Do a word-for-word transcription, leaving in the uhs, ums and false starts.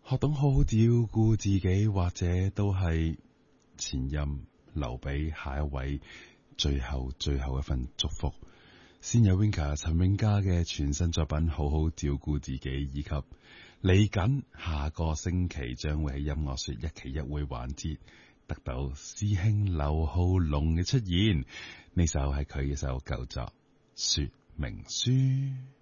學懂好好照顧自己，或者都係前任留俾下一位最後最後一份祝福。先有 Winka 陳永嘉嘅全新作品《好好照顧自己》，以及嚟緊下個星期將會喺音樂說一期一會環節得到師兄劉浩龍嘅出現。呢首係佢嘅首舊作《說明書》。